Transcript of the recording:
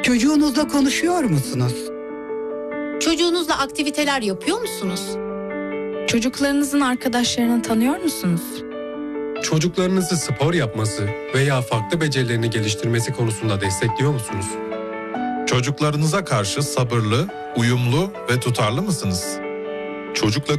Çocuğunuzla konuşuyor musunuz? Çocuğunuzla aktiviteler yapıyor musunuz? Çocuklarınızın arkadaşlarını tanıyor musunuz? Çocuklarınızı spor yapması veya farklı becerilerini geliştirmesi konusunda destekliyor musunuz? Çocuklarınıza karşı sabırlı, uyumlu ve tutarlı mısınız? Çocukla